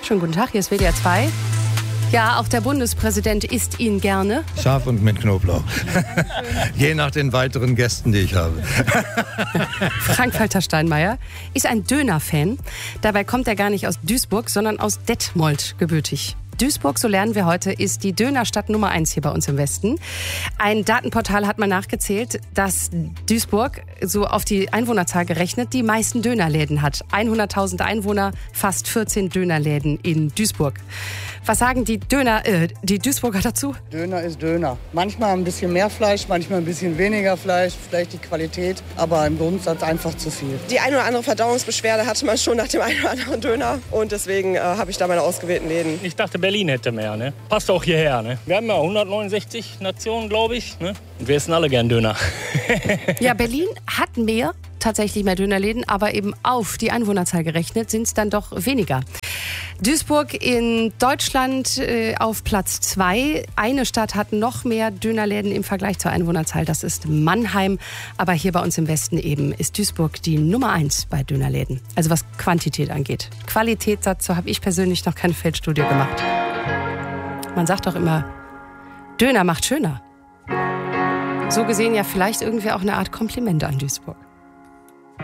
Schönen guten Tag, hier ist WDR 2. Ja, auch der Bundespräsident isst ihn gerne. Scharf und mit Knoblauch. Je nach den weiteren Gästen, die ich habe. Frank-Walter Steinmeier ist ein Döner-Fan. Dabei kommt er gar nicht aus Duisburg, sondern aus Detmold gebürtig. Duisburg, so lernen wir heute, ist die Dönerstadt Nummer 1 hier bei uns im Westen. Ein Datenportal hat mal nachgezählt, dass Duisburg, so auf die Einwohnerzahl gerechnet, die meisten Dönerläden hat. 100.000 Einwohner, fast 14 Dönerläden in Duisburg. Was sagen die Duisburger dazu? Döner ist Döner. Manchmal ein bisschen mehr Fleisch, manchmal ein bisschen weniger Fleisch, vielleicht die Qualität, aber im Grundsatz einfach zu viel. Die eine oder andere Verdauungsbeschwerde hatte man schon nach dem einen oder anderen Döner und deswegen habe ich da meine ausgewählten Läden. Ich dachte, Berlin hätte mehr, ne? Passt auch hierher, ne? Wir haben ja 169 Nationen, glaube ich, ne? Und wir essen alle gern Döner. Ja, Berlin hat tatsächlich mehr Dönerläden, aber eben auf die Einwohnerzahl gerechnet sind es dann doch weniger. Duisburg in Deutschland auf Platz 2. Eine Stadt hat noch mehr Dönerläden im Vergleich zur Einwohnerzahl, das ist Mannheim. Aber hier bei uns im Westen eben ist Duisburg die Nummer 1 bei Dönerläden. Also was Quantität angeht. Qualität, dazu habe ich persönlich noch keine Feldstudie gemacht. Man sagt doch immer, Döner macht schöner. So gesehen ja vielleicht irgendwie auch eine Art Kompliment an Duisburg.